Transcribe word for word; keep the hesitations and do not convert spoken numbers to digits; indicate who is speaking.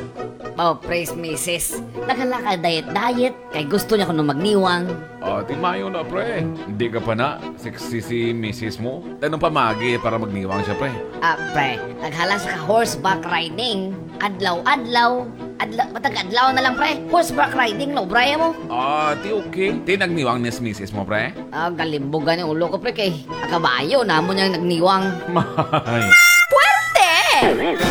Speaker 1: Oh, praise misis. Nagalaka diet-diet, kay gusto niya ko nung magniwang.
Speaker 2: Ah, timayo na, pre. Hindi ka pa na. Sexy si misis mo. Tanong pa magi para magniwang siya, pre.
Speaker 1: Ah, pre, naghala sa horseback riding. Adlaw-adlaw. Adlaw, matag adlaw na lang, pre. Horseback riding, no, braya mo.
Speaker 2: Ah, ti okay. Ti nagniwang ni misis mo, pre?
Speaker 1: Ah, galimbogan yung ulo ko, pre, kay akabayo na mo niyang nagniwang.
Speaker 2: Mahay.
Speaker 1: Puwerte!